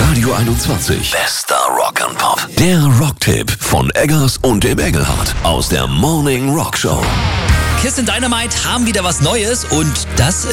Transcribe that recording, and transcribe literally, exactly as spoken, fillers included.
Radio einundzwanzig. Bester Rock'n'Pop. Der Rocktipp von Eggers und dem Engelhardt aus der Morning Rock Show. Kiss and Dynamite haben wieder was Neues und das